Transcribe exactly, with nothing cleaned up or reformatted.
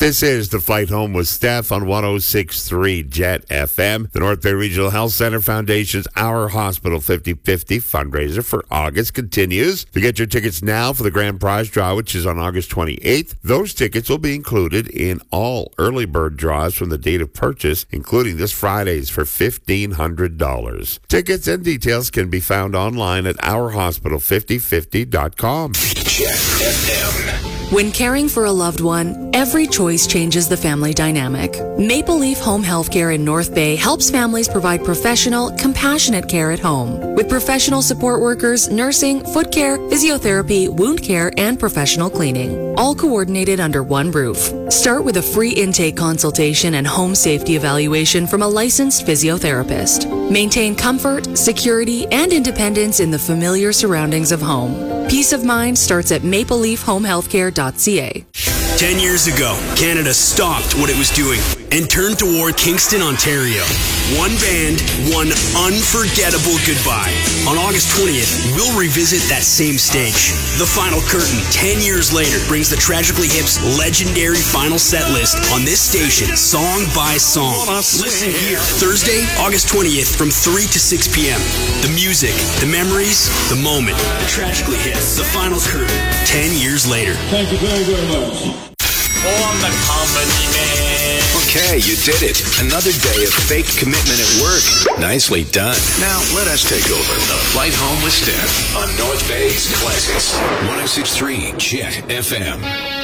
This is The Flight Home with Steph on one oh six point three Jet F M. The North Bay Regional Health Center Foundation's Our Hospital fifty fifty fundraiser for August continues. To get your tickets now for the grand prize draw, which is on August twenty-eighth, those tickets will be included in all early bird draws from the date of purchase, including this Friday's for fifteen hundred dollars. Tickets and details can be found online at our hospital fifty fifty dot com. Jet F M. When caring for a loved one, every choice changes the family dynamic. Maple Leaf Home Healthcare in North Bay helps families provide professional, compassionate care at home. With professional support workers, nursing, foot care, physiotherapy, wound care, and professional cleaning, all coordinated under one roof. Start with a free intake consultation and home safety evaluation from a licensed physiotherapist. Maintain comfort, security, and independence in the familiar surroundings of home. Peace of mind starts at maple leaf home healthcare dot c a. Ten years ago, Canada stopped what it was doing and turned toward Kingston, Ontario. One band, one unforgettable goodbye. On August twentieth, we'll revisit that same stage. The Final Curtain, ten years later, brings the Tragically Hip's legendary final set list on this station, song by song. Listen here, Thursday, August twentieth, from three to six p.m. The music, the memories, the moment. The Tragically Hip, the Final Curtain, ten years later. Thank you very, very much. On the Comedy Man. Okay, you did it. Another day of fake commitment at work. Nicely done. Now, let us take over The Flight Home with Steph on North Bay's Classics. one oh six point three Jet F M.